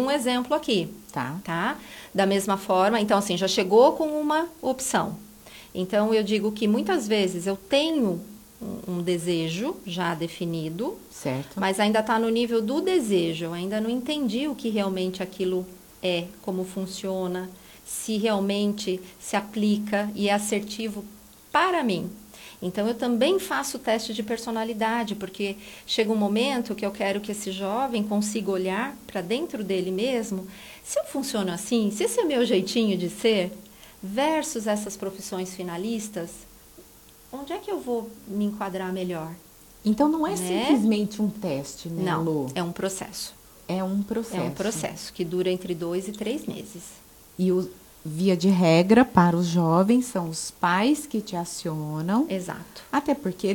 um exemplo aqui. Tá. Da mesma forma, então assim, já chegou com uma opção. Então, eu digo que muitas vezes eu tenho um desejo já definido, Certo. mas ainda está no nível do desejo. Eu ainda não entendi o que realmente aquilo é, como funciona, se realmente se aplica e é assertivo para mim. Então, eu também faço teste de personalidade, porque chega um momento que eu quero que esse jovem consiga olhar para dentro dele mesmo. Se eu funciono assim, se esse é o meu jeitinho de ser, versus essas profissões finalistas, onde é que eu vou me enquadrar melhor? Então, não é Né? simplesmente um teste, né, Não, Lu? é um processo. É um processo. É um processo que dura entre 2 e 3 meses. E, via de regra, para os jovens, são os pais que te acionam. Exato. Até porque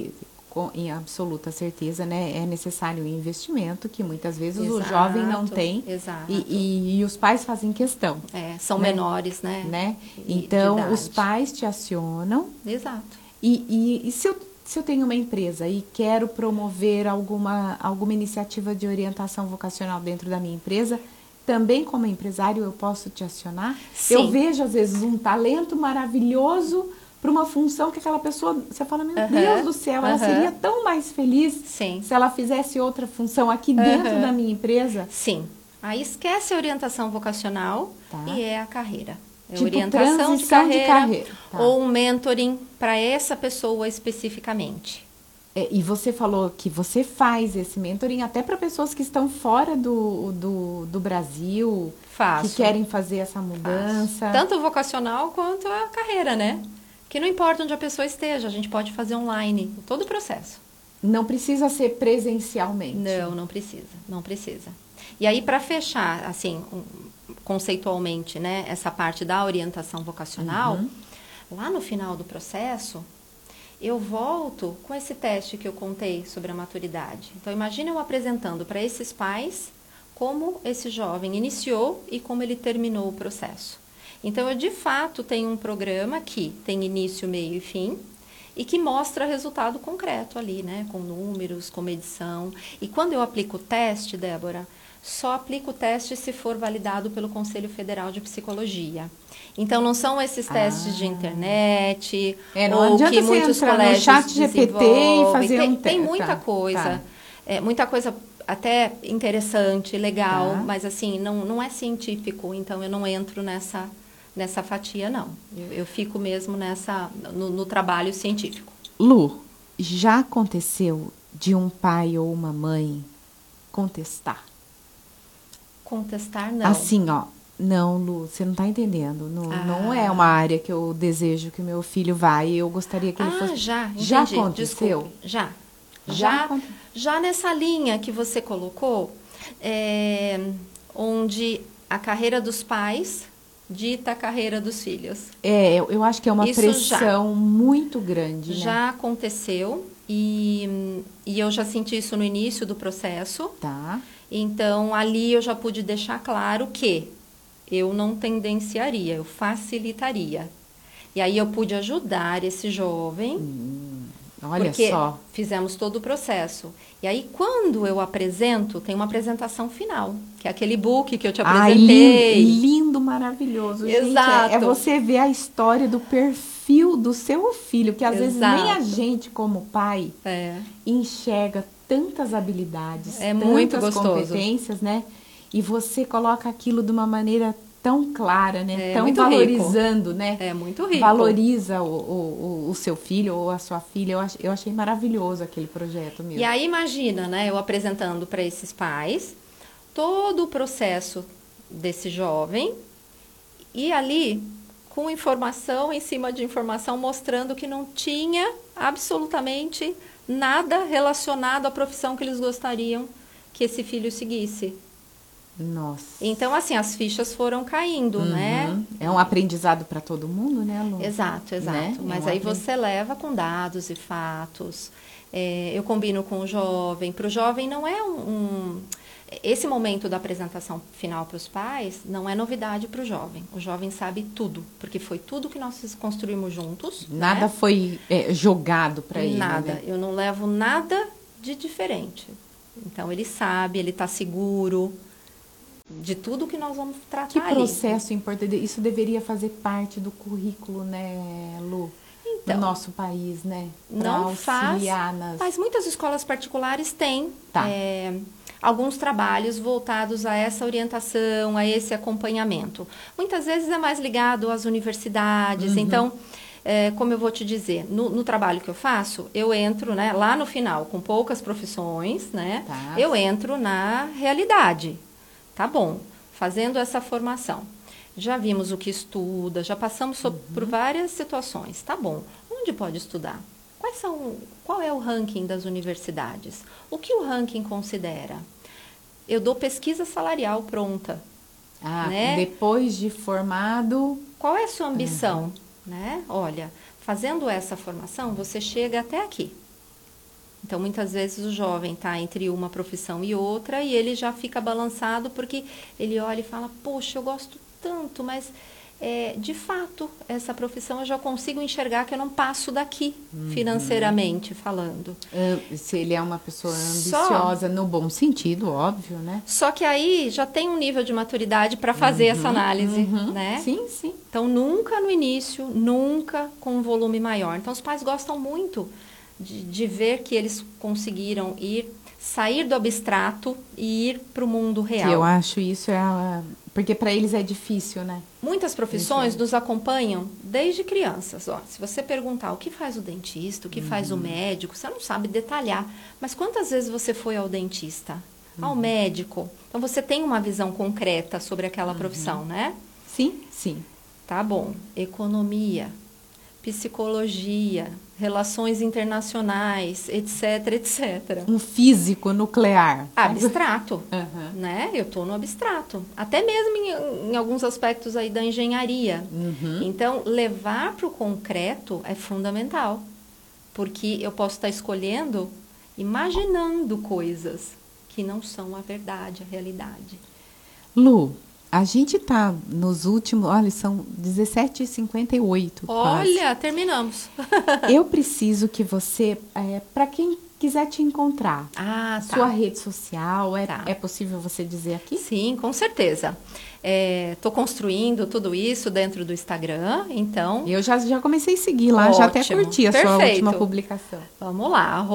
em absoluta certeza, né, é necessário um investimento que muitas vezes o jovem não tem. Exato. E os pais fazem questão. São né? menores, né? Então, os pais te acionam. Exato. E se eu tenho uma empresa e quero promover alguma iniciativa de orientação vocacional dentro da minha empresa, também como empresário eu posso te acionar? Sim. Eu vejo, às vezes, um talento maravilhoso para uma função que aquela pessoa, você fala, meu Deus do céu, ela seria tão mais feliz se ela fizesse outra função aqui dentro da minha empresa. Sim. Aí esquece a orientação vocacional e é a carreira. É tipo, orientação de carreira. Tá. Ou um mentoring para essa pessoa especificamente. E você falou que você faz esse mentoring até para pessoas que estão fora do Brasil, Faço. que querem fazer essa mudança. Faço. Tanto vocacional quanto a carreira, né? Que não importa onde a pessoa esteja, a gente pode fazer online, todo o processo. Não precisa ser presencialmente. Não precisa. E aí, para fechar, assim, conceitualmente, né, essa parte da orientação vocacional, lá no final do processo, eu volto com esse teste que eu contei sobre a maturidade. Então, imagine eu apresentando para esses pais como esse jovem iniciou e como ele terminou o processo. Então, eu de fato tenho um programa que tem início, meio e fim e que mostra resultado concreto ali, né? Com números, com medição. E quando eu aplico o teste, Débora, só aplico o teste se for validado pelo Conselho Federal de Psicologia. Então, não são esses testes de internet, não ou que muitos colégios no chat GPT e fazer um teste. Tem muita coisa, muita coisa até interessante, legal, mas assim, não é científico, então eu não entro nessa fatia, não. Eu fico mesmo no trabalho científico. Lu, já aconteceu de um pai ou uma mãe contestar? Contestar, não. Assim, ó, não, Lu, você não tá entendendo. Não é uma área que eu desejo que o meu filho vá e eu gostaria que ele fosse. Já aconteceu? Desculpe, já nessa linha que você colocou, onde a carreira dos pais dita a carreira dos filhos. Eu acho que é uma pressão muito grande. Já aconteceu e eu já senti isso no início do processo. Tá. Então, ali eu já pude deixar claro que eu não tendenciaria, eu facilitaria. E aí eu pude ajudar esse jovem. Olha porque só. Fizemos todo o processo. E aí, quando eu apresento, tem uma apresentação final, que é aquele book que eu te apresentei. Lindo, maravilhoso. Exato. Gente, é você ver a história do perfil do seu filho, que às vezes nem a gente, como pai, enxerga tantas habilidades, tantas competências, né? E você coloca aquilo de uma maneira tão clara, né? Tão valorizando, rico. Né? É muito rico. Valoriza o seu filho ou a sua filha. Eu achei maravilhoso aquele projeto mesmo. E aí imagina, né? Eu apresentando para esses pais todo o processo desse jovem e ali com informação em cima de informação mostrando que não tinha absolutamente nada relacionado à profissão que eles gostariam que esse filho seguisse. Nossa. Então, assim, as fichas foram caindo, né? É um aprendizado para todo mundo, né, Lu? Exato. Né? Mas aí você leva com dados e fatos. Eu combino com o jovem. Para o jovem não é esse momento da apresentação final para os pais não é novidade para o jovem. O jovem sabe tudo, porque foi tudo que nós construímos juntos. Nada foi jogado para ele. Nada. Né? Eu não levo nada de diferente. Então, ele sabe, ele está seguro de tudo que nós vamos tratar. Que processo importante. Isso deveria fazer parte do currículo, né, Lu? Então, do nosso país, né? Não faz, mas muitas escolas particulares têm alguns trabalhos voltados a essa orientação, a esse acompanhamento. Muitas vezes é mais ligado às universidades. Então, como eu vou te dizer, no trabalho que eu faço, eu entro, né, lá no final, com poucas profissões, né? Eu entro na realidade. Tá bom, fazendo essa formação. Já vimos o que estuda, já passamos por várias situações. Tá bom, onde pode estudar? Qual é o ranking das universidades? O que o ranking considera? Eu dou pesquisa salarial pronta. Né? Depois de formado... Qual é a sua ambição? Né? Olha, fazendo essa formação, você chega até aqui. Então, muitas vezes o jovem está entre uma profissão e outra e ele já fica balançado porque ele olha e fala, poxa, eu gosto tanto, mas de fato, essa profissão eu já consigo enxergar que eu não passo daqui, financeiramente falando. Se ele é uma pessoa ambiciosa, no bom sentido, óbvio, né? Só que aí já tem um nível de maturidade para fazer essa análise, né? Sim, sim. Então, nunca no início, nunca com um volume maior. Então, os pais gostam muito de ver que eles conseguiram sair do abstrato e ir para o mundo real. Que eu acho isso porque para eles é difícil, né? Muitas profissões nos acompanham desde crianças. Ó, se você perguntar o que faz o dentista, o que faz o médico, você não sabe detalhar. Mas quantas vezes você foi ao dentista? Ao médico? Então, você tem uma visão concreta sobre aquela profissão, né? Sim, sim. Tá bom. Economia, psicologia, relações internacionais, etc, etc. Um físico nuclear. Abstrato, né? Eu estou no abstrato. Até mesmo em alguns aspectos aí da engenharia. Então, levar para o concreto é fundamental. Porque eu posso estar escolhendo, imaginando coisas que não são a verdade, a realidade. Lu, a gente está nos últimos... Olha, são 17h58. Olha, quase. Terminamos. Eu preciso que você... para quem quiser te encontrar, sua rede social, é possível você dizer aqui? Sim, com certeza. Estou construindo tudo isso dentro do Instagram, então... Eu já comecei a seguir lá, já até curti a sua última publicação. Vamos lá,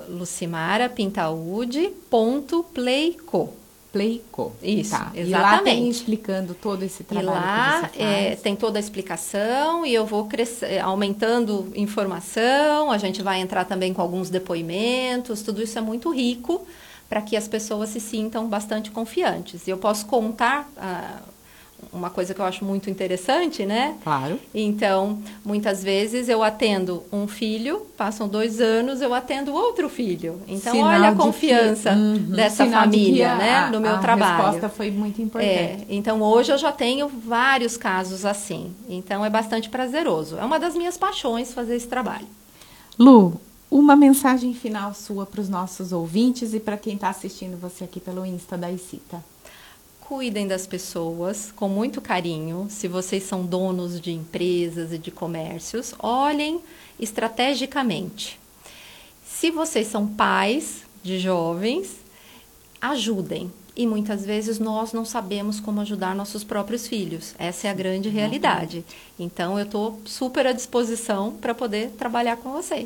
@lucimarapintaude.playco. Playco. Isso, exatamente. E lá tem explicando todo esse trabalho que você faz. Tem toda a explicação e eu vou aumentando informação, a gente vai entrar também com alguns depoimentos, tudo isso é muito rico para que as pessoas se sintam bastante confiantes. E eu posso contar uma coisa que eu acho muito interessante, né? Claro. Então, muitas vezes eu atendo um filho, passam 2 anos, eu atendo outro filho. Então, sinal olha a confiança dessa família, né? No meu trabalho. A resposta foi muito importante. Então, hoje eu já tenho vários casos assim. Então, é bastante prazeroso. É uma das minhas paixões fazer esse trabalho. Lu, uma mensagem final sua para os nossos ouvintes e para quem está assistindo você aqui pelo Insta da Isita. Cuidem das pessoas com muito carinho. Se vocês são donos de empresas e de comércios, olhem estrategicamente. Se vocês são pais de jovens, ajudem. E muitas vezes nós não sabemos como ajudar nossos próprios filhos. Essa é a grande realidade. Então, eu estou super à disposição para poder trabalhar com vocês.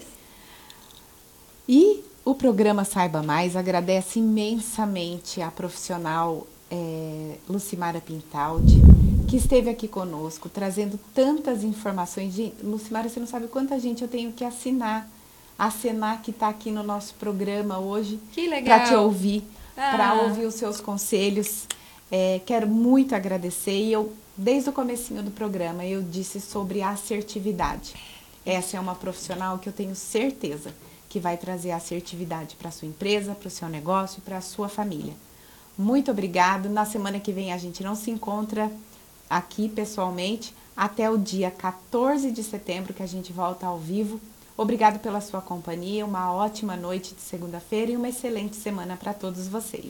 E o programa Saiba Mais agradece imensamente a profissional Lucimara Pintaldi, que esteve aqui conosco, trazendo tantas informações. Lucimara, você não sabe quanta gente eu tenho que acenar que está aqui no nosso programa hoje. Que legal! Para te ouvir, para ouvir os seus conselhos. Quero muito agradecer. E eu, desde o comecinho do programa, eu disse sobre a assertividade. Essa é uma profissional que eu tenho certeza que vai trazer assertividade para a sua empresa, para o seu negócio e para a sua família. Muito obrigado. Na semana que vem a gente não se encontra aqui pessoalmente, até o dia 14 de setembro que a gente volta ao vivo. Obrigado pela sua companhia, uma ótima noite de segunda-feira e uma excelente semana para todos vocês.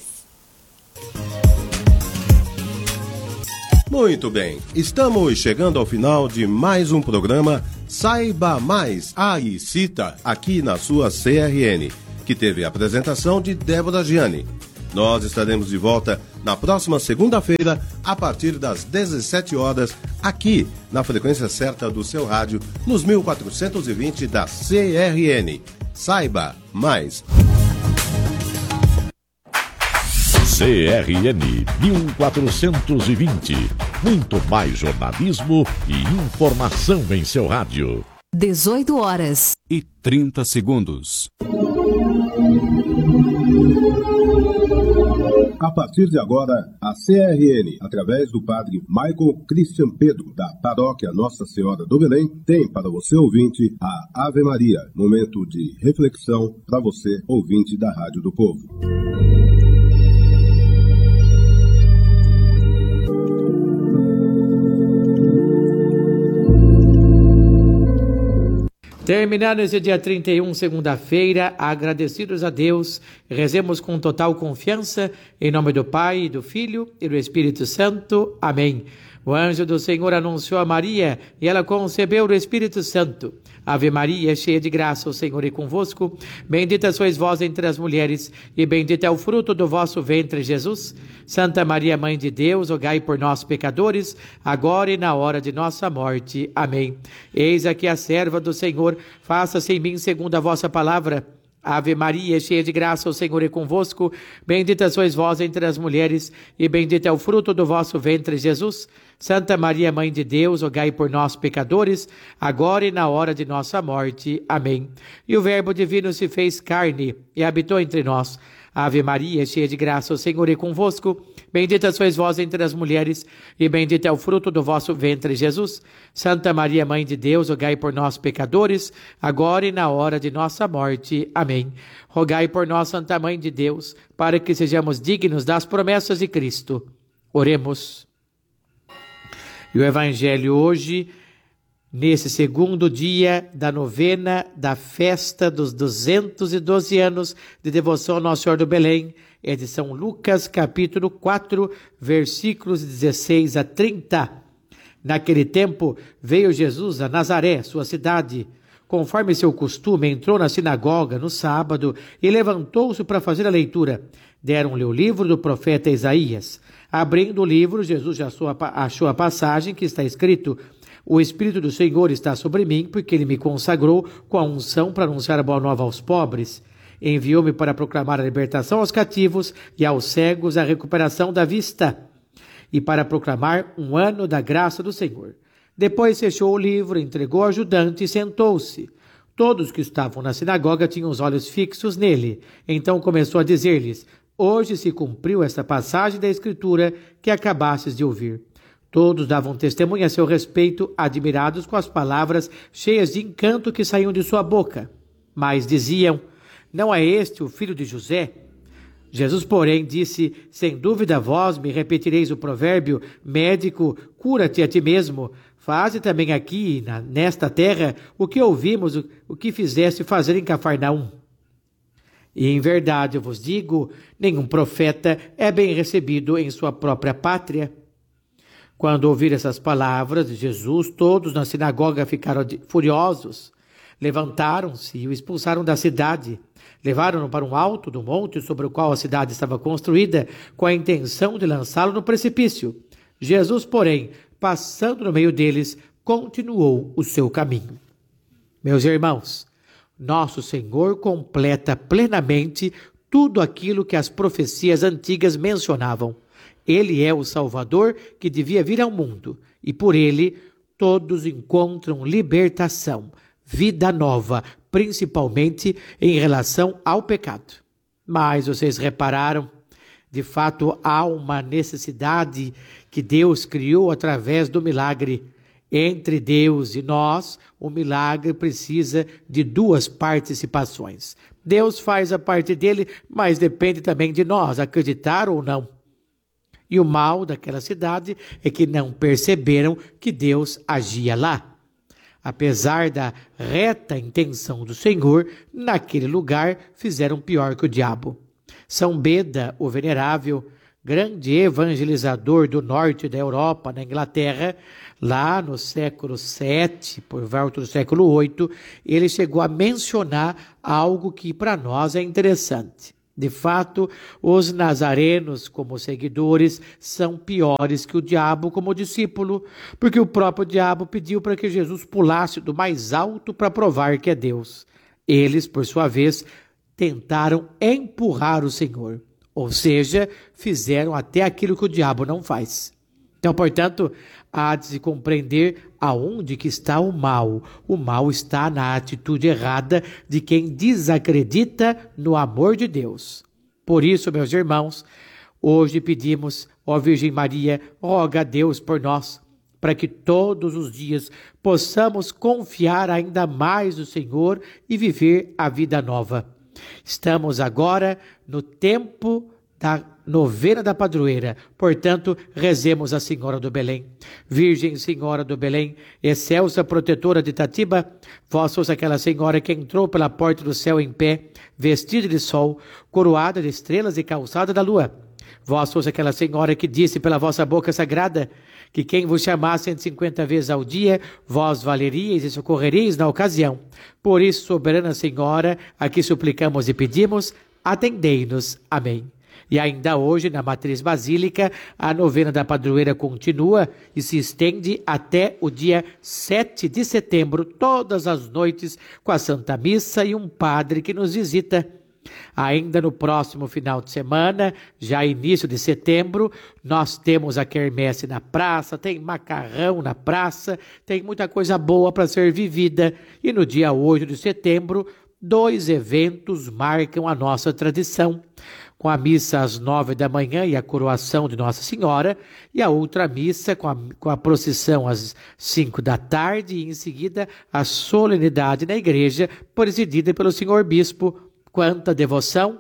Muito bem, estamos chegando ao final de mais um programa Saiba Mais, a Isita, aqui na sua CRN, que teve a apresentação de Débora Gianni. Nós estaremos de volta na próxima segunda-feira, a partir das 17 horas, aqui na frequência certa do seu rádio, nos 1420 da CRN. Saiba mais. CRN 1420. Muito mais jornalismo e informação em seu rádio. 18 horas e 30 segundos. A partir de agora, a CRN, através do padre Michael Christian Pedro, da paróquia Nossa Senhora do Belém, tem para você, ouvinte, a Ave Maria, momento de reflexão para você, ouvinte da Rádio do Povo. Terminando esse dia 31, segunda-feira, agradecidos a Deus, rezemos com total confiança, em nome do Pai, do Filho e do Espírito Santo. Amém. O anjo do Senhor anunciou a Maria, e ela concebeu do Espírito Santo. Ave Maria, cheia de graça, o Senhor é convosco. Bendita sois vós entre as mulheres, e bendito é o fruto do vosso ventre, Jesus. Santa Maria, Mãe de Deus, rogai por nós, pecadores, agora e na hora de nossa morte. Amém. Eis aqui a serva do Senhor, faça-se em mim segundo a vossa palavra. Ave Maria, cheia de graça, o Senhor é convosco. Bendita sois vós entre as mulheres, e bendito é o fruto do vosso ventre, Jesus. Santa Maria, Mãe de Deus, rogai por nós, pecadores, agora e na hora de nossa morte. Amém. E o Verbo divino se fez carne e habitou entre nós. Ave Maria, cheia de graça, o Senhor é convosco. Bendita sois vós entre as mulheres, e bendito é o fruto do vosso ventre, Jesus. Santa Maria, Mãe de Deus, rogai por nós, pecadores, agora e na hora de nossa morte. Amém. Rogai por nós, Santa Mãe de Deus, para que sejamos dignos das promessas de Cristo. Oremos. E o Evangelho hoje, nesse segundo dia da novena da festa dos 212 anos de devoção ao Nosso Senhor do Belém, é de São Lucas, capítulo 4, versículos 16 a 30. Naquele tempo veio Jesus a Nazaré, sua cidade. Conforme seu costume, entrou na sinagoga no sábado e levantou-se para fazer a leitura. Deram-lhe o livro do profeta Isaías. Abrindo o livro, Jesus já achou a passagem que está escrito: O Espírito do Senhor está sobre mim, porque Ele me consagrou com a unção para anunciar a boa nova aos pobres. Enviou-me para proclamar a libertação aos cativos e aos cegos a recuperação da vista, e para proclamar um ano da graça do Senhor. Depois fechou o livro, entregou ao ajudante e sentou-se. Todos que estavam na sinagoga tinham os olhos fixos nele. Então começou a dizer-lhes: Hoje se cumpriu esta passagem da Escritura que acabastes de ouvir. Todos davam testemunho a seu respeito, admirados com as palavras cheias de encanto que saíam de sua boca. Mas diziam: Não é este o filho de José? Jesus, porém, disse: Sem dúvida vós me repetireis o provérbio: Médico, cura-te a ti mesmo. Faze também aqui, nesta terra, o que ouvimos, o que fizeste fazer em Cafarnaum. E em verdade eu vos digo, nenhum profeta é bem recebido em sua própria pátria. Quando ouviram essas palavras de Jesus, todos na sinagoga ficaram furiosos. Levantaram-se e o expulsaram da cidade. Levaram-no para um alto do monte sobre o qual a cidade estava construída, com a intenção de lançá-lo no precipício. Jesus, porém, passando no meio deles, continuou o seu caminho. Meus irmãos, nosso Senhor completa plenamente tudo aquilo que as profecias antigas mencionavam. Ele é o Salvador que devia vir ao mundo, e por ele todos encontram libertação, vida nova, principalmente em relação ao pecado. Mas vocês repararam, de fato há uma necessidade que Deus criou através do milagre. Entre Deus e nós, o milagre precisa de duas participações. Deus faz a parte dele, mas depende também de nós, acreditar ou não. E o mal daquela cidade é que não perceberam que Deus agia lá. Apesar da reta intenção do Senhor, naquele lugar fizeram pior que o diabo. São Beda, o Venerável, grande evangelizador do norte da Europa, na Inglaterra, lá no século VII, por volta do século VIII, ele chegou a mencionar algo que para nós é interessante. De fato, os nazarenos, como seguidores, são piores que o diabo como discípulo, porque o próprio diabo pediu para que Jesus pulasse do mais alto para provar que é Deus. Eles, por sua vez, tentaram empurrar o Senhor, ou seja, fizeram até aquilo que o diabo não faz. Então, portanto, há de se compreender aonde que está o mal. O mal está na atitude errada de quem desacredita no amor de Deus. Por isso, meus irmãos, hoje pedimos, ó Virgem Maria, roga a Deus por nós, para que todos os dias possamos confiar ainda mais no Senhor e viver a vida nova. Estamos agora no tempo da novena da padroeira, portanto, rezemos a Senhora do Belém. Virgem Senhora do Belém, excelsa protetora de Itatiba, vós sois aquela Senhora que entrou pela porta do céu em pé, vestida de sol, coroada de estrelas e calçada da lua. Vós sois aquela Senhora que disse pela vossa boca sagrada que quem vos chamasse 150 vezes ao dia, vós valeríeis e socorreríeis na ocasião. Por isso, soberana Senhora, a que suplicamos e pedimos, atendei-nos. Amém. E ainda hoje, na Matriz Basílica, a novena da padroeira continua e se estende até o dia 7 de setembro, todas as noites, com a Santa Missa e um padre que nos visita. Ainda no próximo final de semana, já início de setembro, nós temos a quermesse na praça, tem macarrão na praça, tem muita coisa boa para ser vivida. E no dia 8 de setembro, 2 eventos marcam a nossa tradição, com a missa às 9 da manhã e a coroação de Nossa Senhora, e a outra missa com a procissão às 5 da tarde e em seguida a solenidade na igreja, presidida pelo senhor bispo. Quanta devoção,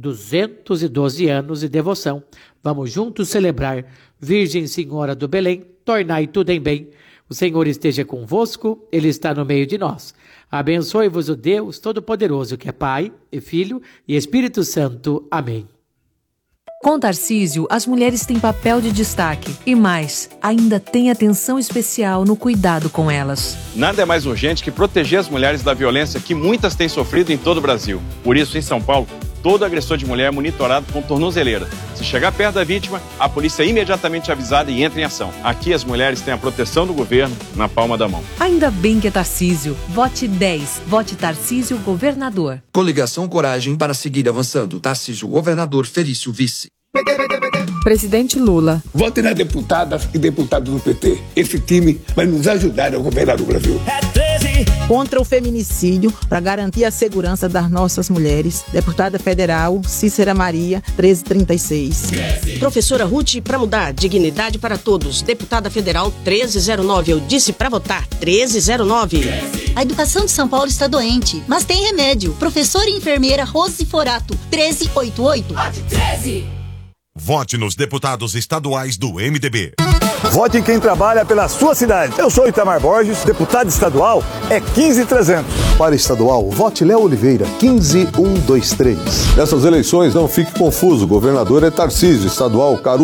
212 anos de devoção. Vamos juntos celebrar. Virgem Senhora do Belém, tornai tudo em bem. O Senhor esteja convosco, Ele está no meio de nós. Abençoe-vos o Deus Todo-Poderoso, que é Pai, e Filho e Espírito Santo. Amém. Com Tarcísio, as mulheres têm papel de destaque. E mais, ainda tem atenção especial no cuidado com elas. Nada é mais urgente que proteger as mulheres da violência que muitas têm sofrido em todo o Brasil. Por isso, em São Paulo, todo agressor de mulher é monitorado com tornozeleira. Se chegar perto da vítima, a polícia é imediatamente avisada e entra em ação. Aqui as mulheres têm a proteção do governo na palma da mão. Ainda bem que é Tarcísio. Vote 10. Vote Tarcísio Governador. Coligação Coragem para seguir avançando. Tarcísio Governador, Felício Vice. Presidente Lula. Vote na deputada e deputado do PT. Esse time vai nos ajudar a governar o Brasil. Contra o feminicídio, para garantir a segurança das nossas mulheres. Deputada federal Cícera Maria, 1336. Professora Ruth, para mudar, dignidade para todos. Deputada federal 1309. Eu disse para votar, 1309. A educação de São Paulo está doente, mas tem remédio. Professora e enfermeira Rose Forato, 1388. Vote 13. Vote nos deputados estaduais do MDB. Vote em quem trabalha pela sua cidade. Eu sou Itamar Borges, deputado estadual é 15300. Para estadual, vote Léo Oliveira, 15123. Nessas eleições, não fique confuso. O governador é Tarcísio, estadual Caru